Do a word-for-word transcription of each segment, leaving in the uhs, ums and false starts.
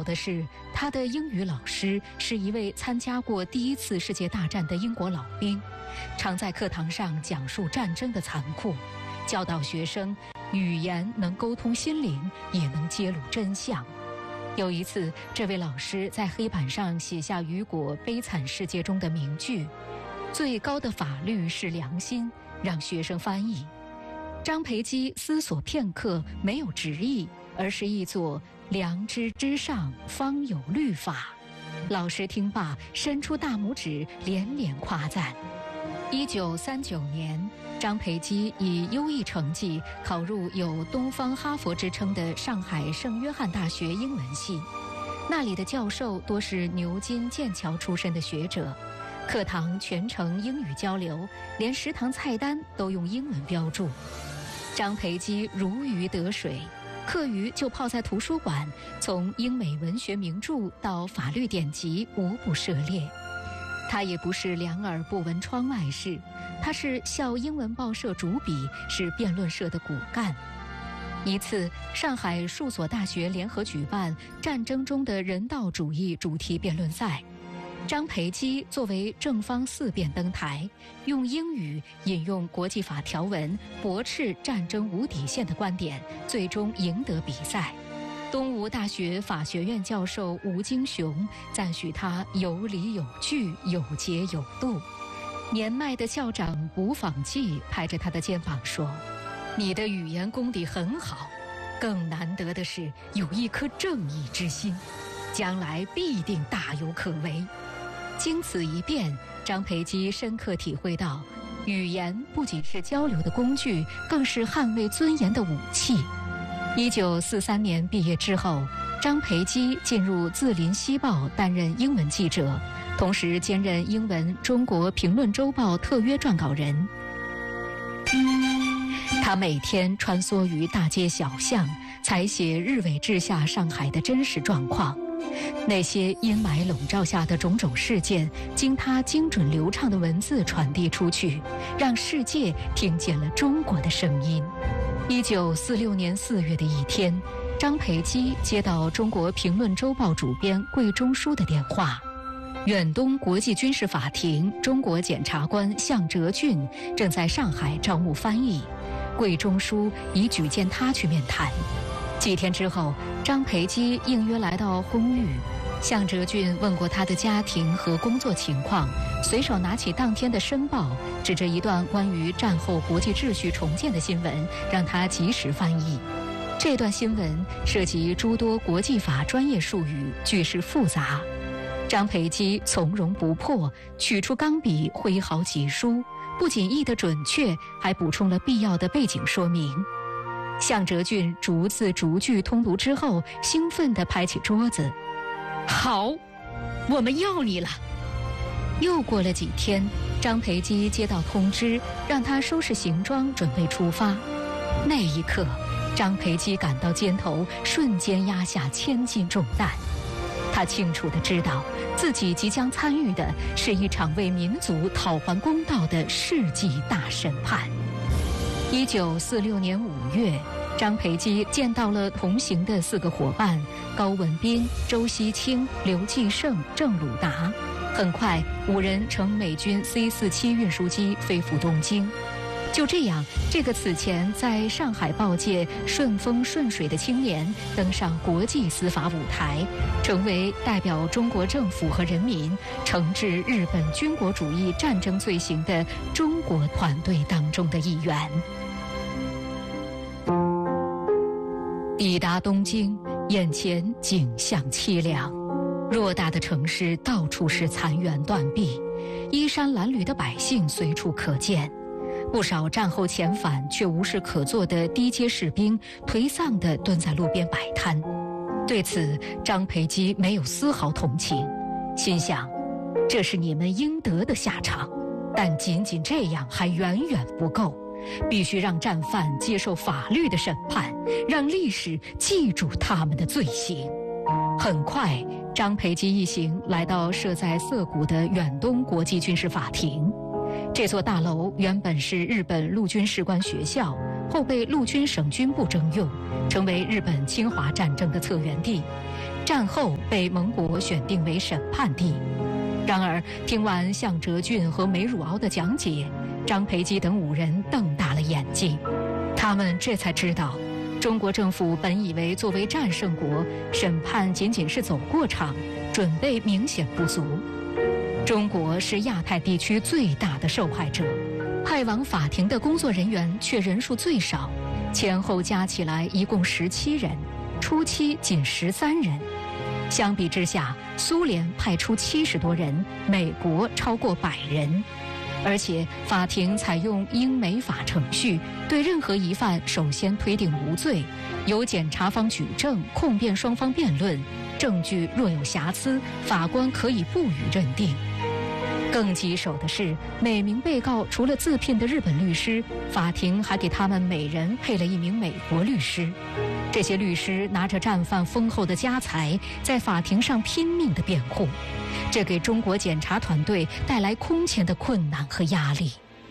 的是，他的英语老师是一位参加过第一次世界大战的英国老兵，常在课堂上讲述战争的残酷，教导学生语言能沟通心灵，也能揭露真相。有一次，这位老师在黑板上写下雨果《悲惨世界》中的名句：“最高的法律是良心”，让学生翻译。张培基思索片刻，没有直译，而是译作“良知之上方有律法”。老师听罢，伸出大拇指，连连夸赞。一九三九年，张培基以优异成绩考入有东方哈佛之称的上海圣约翰大学英文系，那里的教授多是牛津、剑桥出身的学者，课堂全程英语交流，连食堂菜单都用英文标注。张培基如鱼得水，课余就泡在图书馆，从英美文学名著到法律典籍无不涉猎。他也不是两耳不闻窗外事，他是校英文报社主笔，是辩论社的骨干。一次，上海数所大学联合举办战争中的人道主义主题辩论赛，张培基作为正方四辩登台，用英语引用国际法条文，驳斥战争无底线的观点，最终赢得比赛。东吴大学法学院教授吴京雄赞许他有理有据，有节有度。年迈的校长卜访纪拍着他的肩膀说：“你的语言功底很好，更难得的是有一颗正义之心，将来必定大有可为。”经此一变，张培基深刻体会到，语言不仅是交流的工具，更是捍卫尊严的武器。一九四三年毕业之后，张培基进入《字林西报》担任英文记者，同时兼任英文《中国评论周报》特约撰稿人。他每天穿梭于大街小巷，采写日伪治下上海的真实状况。那些阴霾笼罩下的种种事件，经他精准流畅的文字传递出去，让世界听见了中国的声音。一九四六年四月的一天，张培基接到《中国评论周报》主编桂中书的电话，远东国际军事法庭中国检察官向哲俊正在上海招募翻译，桂中书已举荐他去面谈。几天之后，张培基应约来到烘寓，向哲俊问过他的家庭和工作情况，随手拿起当天的《申报》，指着一段关于战后国际秩序重建的新闻，让他及时翻译。这段新闻涉及诸多国际法专业术语，句式复杂。张培基从容不迫，取出钢笔，挥毫疾书，不仅译得准确，还补充了必要的背景说明。向哲俊逐字逐句通读之后，兴奋地拍起桌子：“好，我们要你了！”又过了几天，张培基接到通知，让他收拾行装，准备出发。那一刻，张培基感到肩头瞬间压下千斤重担。他清楚地知道，自己即将参与的是一场为民族讨还公道的世纪大审判。一九四六年五月，张培基见到了同行的四个伙伴：高文彬、周锡清、刘继胜、郑鲁达。很快，五人乘美军 C 四七运输机飞赴东京。就这样，这个此前在上海报界顺风顺水的青年，登上国际司法舞台，成为代表中国政府和人民惩治日本军国主义战争罪行的中国团队当中的一员。抵达东京，眼前景象凄凉，偌大的城市到处是残垣断壁，衣衫褴褛的百姓随处可见。不少战后遣返却无事可做的低阶士兵颓丧地蹲在路边摆摊。对此，张培基没有丝毫同情，心想，这是你们应得的下场，但仅仅这样还远远不够，必须让战犯接受法律的审判，让历史记住他们的罪行。很快，张培基一行来到设在涩谷的远东国际军事法庭。这座大楼原本是日本陆军士官学校，后被陆军省军部征用，成为日本侵华战争的策源地。 战后被盟国选定为审判地。然而，听完向哲俊和梅汝敖的讲解，张培基等五人瞪大了眼睛。他们这才知道，中国政府本以为作为战胜国，审判仅仅是走过场，准备明显不足。中国是亚太地区最大的受害者，派往法庭的工作人员却人数最少，前后加起来一共十七人，初期仅十三人。相比之下，苏联派出七十多人，美国超过百人。而且法庭采用英美法程序，对任何疑犯首先推定无罪，由检察方举证，控辩双方辩论，证据若有瑕疵，法官可以不予认定。更棘手的是，每名被告除了自聘的日本律师，法庭还给他们每人配了一名美国律师。这些律师拿着战犯丰厚的家财，在法庭上拼命地辩护，这给中国检察团队带来空前的困难和压力。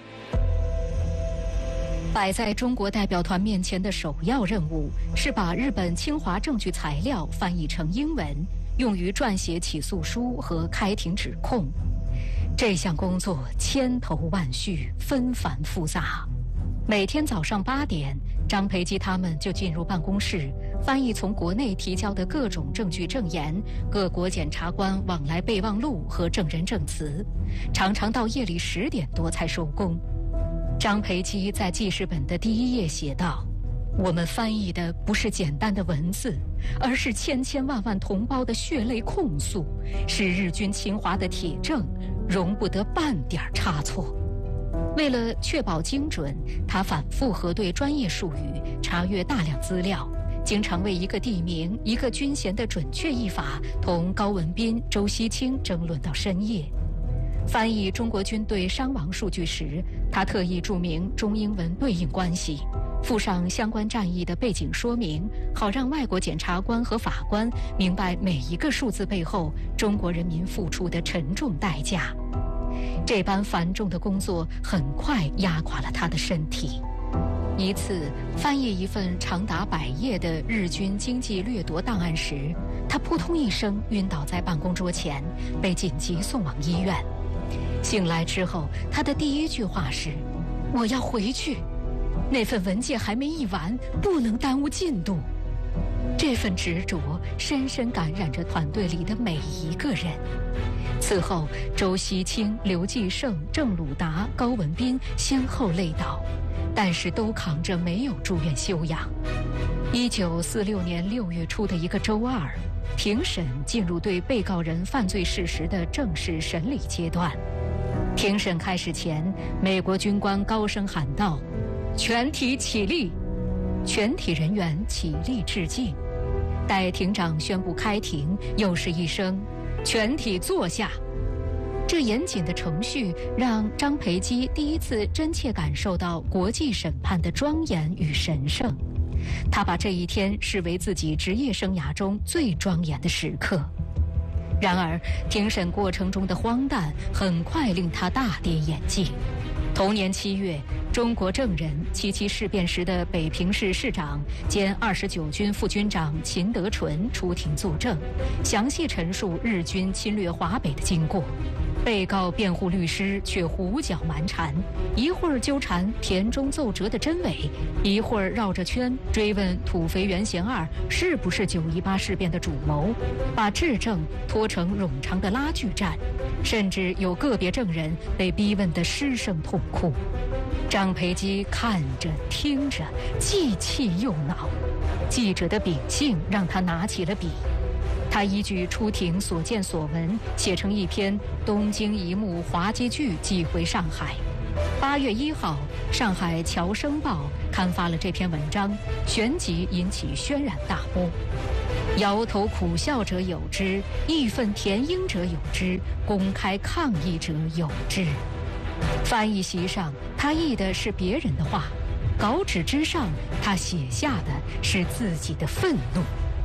摆在中国代表团面前的首要任务是把日本侵华证据材料翻译成英文，用于撰写起诉书和开庭指控。这项工作千头万绪，纷繁复杂。每天早上八点，张培基他们就进入办公室，翻译从国内提交的各种证据证言、各国检察官往来备忘录和证人证词，常常到夜里十点多才收工。张培基在记事本的第一页写道：“我们翻译的不是简单的文字，而是千千万万同胞的血泪控诉，是日军侵华的铁证，容不得半点差错。”为了确保精准，他反复核对专业术语，查阅大量资料，经常为一个地名、一个军衔的准确译法，同高文彬、周锡清争论到深夜。翻译中国军队伤亡数据时，他特意注明中英文对应关系，附上相关战役的背景说明，好让外国检察官和法官明白每一个数字背后中国人民付出的沉重代价。这般繁重的工作很快压垮了他的身体。一次翻译一份长达百页的日军经济掠夺档案时，他扑通一声晕倒在办公桌前，被紧急送往医院。醒来之后，他的第一句话是：“我要回去，那份文件还没译完，不能耽误进度。”这份执着深深感染着团队里的每一个人。此后，周锡清、刘继胜、郑鲁达、高文彬先后累倒，但是都扛着没有住院休养。一九四六年六月初的一个周二，庭审进入对被告人犯罪事实的正式审理阶段。庭审开始前，美国军官高声喊道：“全体起立！”全体人员起立致敬。待庭长宣布开庭，又是一声：“全体坐下。”这严谨的程序让张培基第一次真切感受到国际审判的庄严与神圣。他把这一天视为自己职业生涯中最庄严的时刻。然而，庭审过程中的荒诞很快令他大跌眼镜。同年七月，中国证人、七七事变时的北平市市长兼二十九军副军长秦德纯出庭作证，详细陈述日军侵略华北的经过。被告辩护律师却胡搅蛮缠，一会儿纠缠田中奏折的真伪，一会儿绕着圈追问土肥原贤二是不是九一八事变的主谋，把质证拖成冗长的拉锯战，甚至有个别证人被逼问得失声痛哭。张培基看着听着，既气又恼。记者的秉性让他拿起了笔。他依据出庭所见所闻，写成一篇《东京一幕滑稽剧》寄回上海。八月一号，上海《侨生报》刊发了这篇文章，旋即引起轩然大波。摇头苦笑者有之，义愤填膺者有之，公开抗议者有之。翻译席上，他译的是别人的话；稿纸之上，他写下的是自己的愤怒。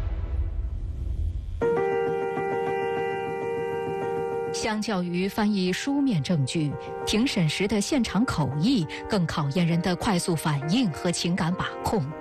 相较于翻译书面证据，庭审时的现场口译更考验人的快速反应和情感把控。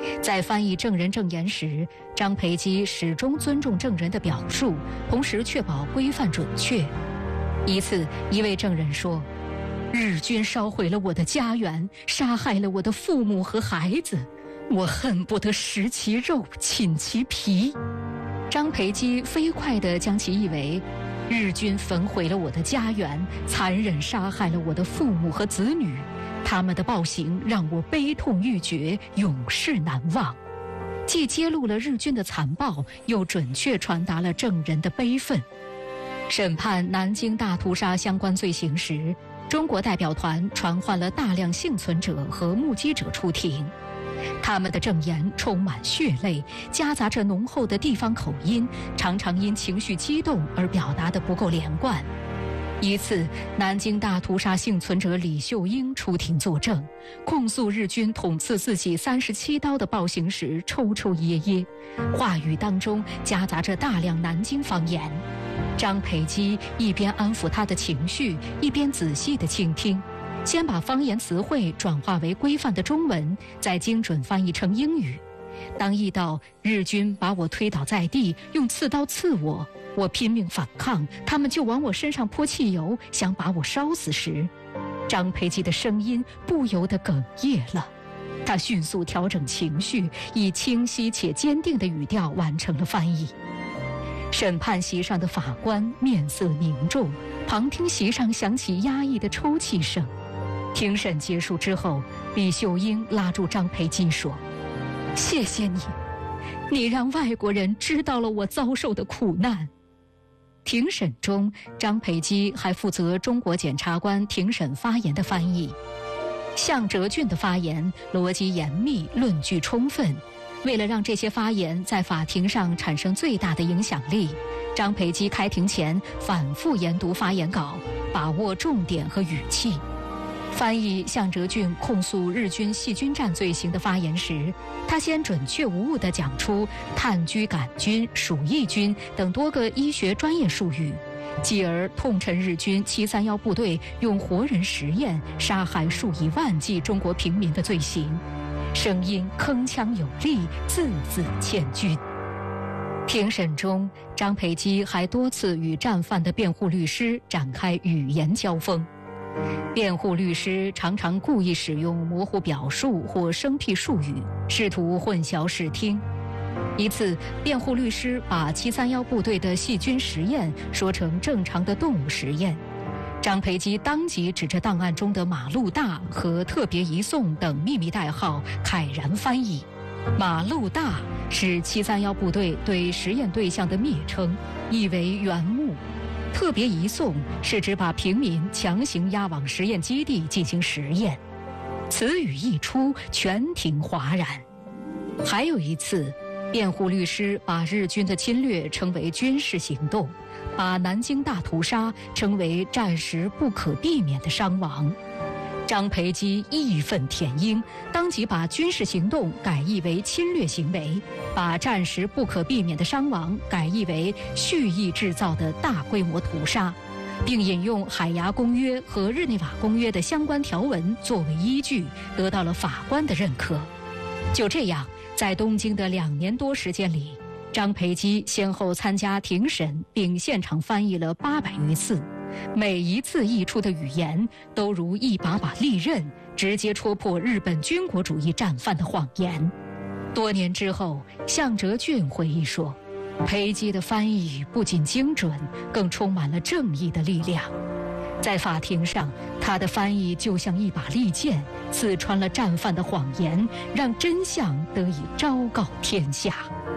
在翻译证人证言时，张培基始终尊重证人的表述，同时确保规范准确。一次，一位证人说：“日军烧毁了我的家园，杀害了我的父母和孩子，我恨不得食其肉，寝其皮。”张培基飞快地将其译为：“日军焚毁了我的家园，残忍杀害了我的父母和子女，他们的暴行让我悲痛欲绝，永世难忘。”既揭露了日军的残暴，又准确传达了证人的悲愤。审判南京大屠杀相关罪行时，中国代表团传唤了大量幸存者和目击者出庭，他们的证言充满血泪，夹杂着浓厚的地方口音，常常因情绪激动而表达得不够连贯。一次，南京大屠杀幸存者李秀英出庭作证，控诉日军捅刺自己三十七刀的暴行时抽抽噎噎，话语当中夹杂着大量南京方言。张培基一边安抚他的情绪，一边仔细地倾听，先把方言词汇转化为规范的中文，再精准翻译成英语。当译到日军把我推倒在地，用刺刀刺我，我拼命反抗，他们就往我身上泼汽油，想把我烧死时，张培基的声音不由得哽咽了。他迅速调整情绪，以清晰且坚定的语调完成了翻译。审判席上的法官面色凝重，旁听席上响起压抑的抽泣声。庭审结束之后，李秀英拉住张培基说：“谢谢你，你让外国人知道了我遭受的苦难。”庭审中，张培基还负责中国检察官庭审发言的翻译。向哲俊的发言逻辑严密，论据充分。为了让这些发言在法庭上产生最大的影响力，张培基开庭前反复研读发言稿，把握重点和语气。翻译向哲俊控诉日军细菌战罪行的发言时，他先准确无误地讲出炭疽杆菌、鼠疫菌等多个医学专业术语，继而痛陈日军七三一部队用活人实验杀害数以万计中国平民的罪行，声音铿锵有力，字字千钧。庭审中，张培基还多次与战犯的辩护律师展开语言交锋。辩护律师常常故意使用模糊表述或生僻术语，试图混淆视听。一次，辩护律师把七三一部队的细菌实验说成正常的动物实验，张培基当即指着档案中的马路大和特别移送等秘密代号慨然翻译。马路大是七三一部队对实验对象的蔑称，意为原木。特别移送是指把平民强行押往实验基地进行实验。此语一出，全庭哗然。还有一次，辩护律师把日军的侵略称为军事行动，把南京大屠杀称为战时不可避免的伤亡。张培基义愤填膺，当即把军事行动改译为侵略行为，把战时不可避免的伤亡改译为蓄意制造的大规模屠杀，并引用海牙公约和日内瓦公约的相关条文作为依据，得到了法官的认可。就这样，在东京的两年多时间里，张培基先后参加庭审并现场翻译了八百余次。每一次译出的语言都如一把把利刃，直接戳破日本军国主义战犯的谎言。多年之后，向哲俊回忆说，培基的翻译不仅精准，更充满了正义的力量。在法庭上，他的翻译就像一把利剑，刺穿了战犯的谎言，让真相得以昭告天下。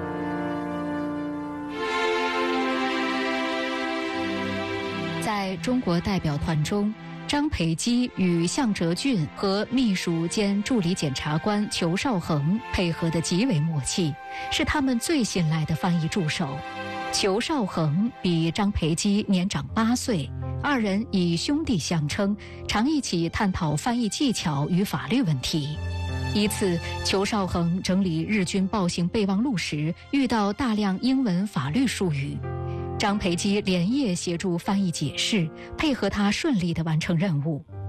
在中国代表团中，张培基与向哲俊和秘书兼助理检察官裘绍恒配合得极为默契，是他们最信赖的翻译助手。裘绍恒比张培基年长八岁，二人以兄弟相称，常一起探讨翻译技巧与法律问题。一次，裘绍恒整理日军暴行备忘录时，遇到大量英文法律术语。张培基连夜协助翻译解释，配合他顺利地完成任务。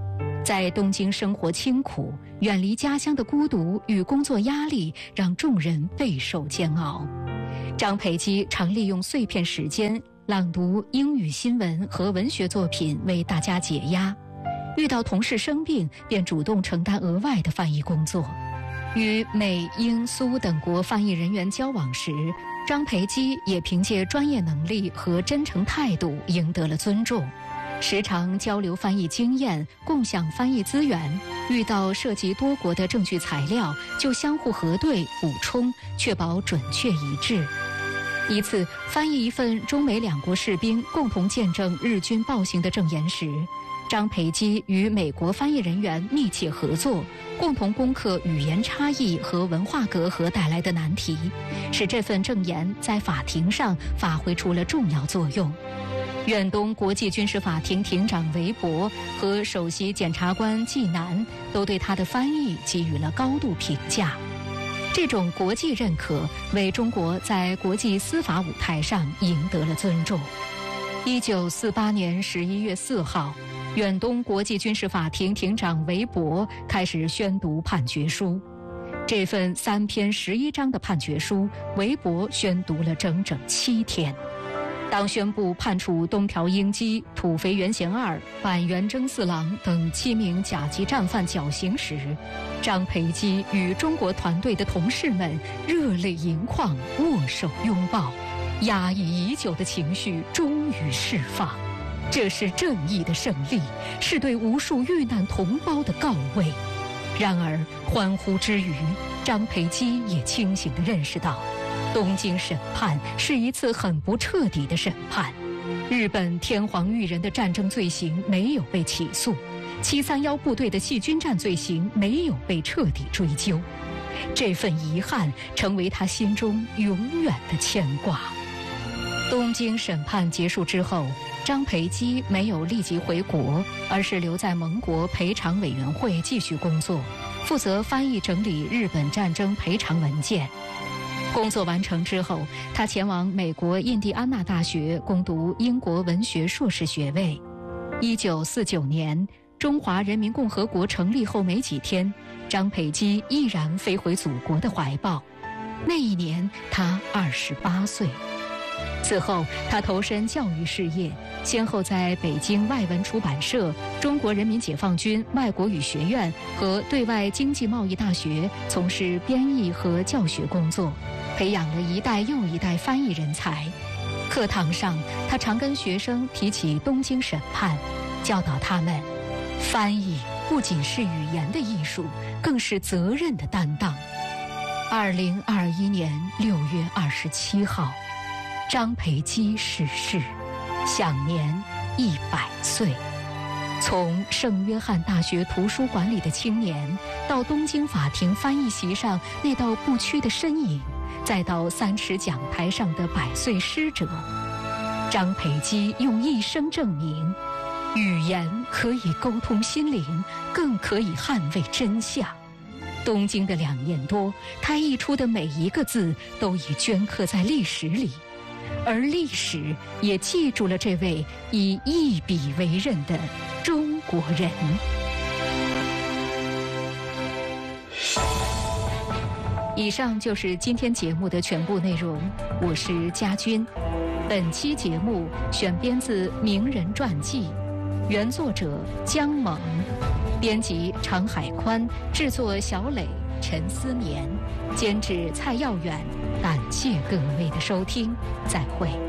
在东京生活清苦，远离家乡的孤独与工作压力让众人备受煎熬。张培基常利用碎片时间朗读英语新闻和文学作品为大家解压，遇到同事生病便主动承担额外的翻译工作。与美、英、苏等国翻译人员交往时，张培基也凭借专业能力和真诚态度赢得了尊重，时常交流翻译经验，共享翻译资源，遇到涉及多国的证据材料就相互核对补充，确保准确一致。一次翻译一份中美两国士兵共同见证日军暴行的证言时，张培基与美国翻译人员密切合作，共同攻克语言差异和文化隔阂带来的难题，使这份证言在法庭上发挥出了重要作用。远东国际军事法庭庭长韦伯和首席检察官纪南都对他的翻译给予了高度评价。这种国际认可为中国在国际司法舞台上赢得了尊重。一九四八年十一月四号，远东国际军事法庭庭长韦伯开始宣读判决书。这份三篇十一章的判决书，韦伯宣读了整整七天。当宣布判处东条英机、土肥原贤二、板垣征四郎等七名甲级战犯绞刑时，张培基与中国团队的同事们热泪盈眶，握手拥抱，压抑已久的情绪终于释放。这是正义的胜利，是对无数遇难同胞的告慰。然而，欢呼之余，张培基也清醒地认识到，东京审判是一次很不彻底的审判。日本天皇裕仁的战争罪行没有被起诉，七三一部队的细菌战罪行没有被彻底追究。这份遗憾成为他心中永远的牵挂。东京审判结束之后，张培基没有立即回国，而是留在盟国赔偿委员会继续工作，负责翻译整理日本战争赔偿文件。工作完成之后，他前往美国印第安纳大学攻读英国文学硕士学位。一九四九年，中华人民共和国成立后没几天，张培基毅然飞回祖国的怀抱。那一年，他二十八岁。此后，他投身教育事业，先后在北京外文出版社、中国人民解放军外国语学院和对外经济贸易大学从事编译和教学工作，培养了一代又一代翻译人才。课堂上，他常跟学生提起东京审判，教导他们，翻译不仅是语言的艺术，更是责任的担当。二零二一年六月二十七号，张培基逝世，享年一百岁。从圣约翰大学图书馆里的青年，到东京法庭翻译席上那道不屈的身影，再到三尺讲台上的百岁师者，张培基用一生证明，语言可以沟通心灵，更可以捍卫真相。东京的两年多，他译出的每一个字都已镌刻在历史里，而历史也记住了这位以一笔为刃的中国人。以上就是今天节目的全部内容，我是佳君。本期节目选编自名人传记，原作者姜猛，编辑常海宽，制作小磊、陈思绵，监制蔡耀远。感谢各位的收听，再会。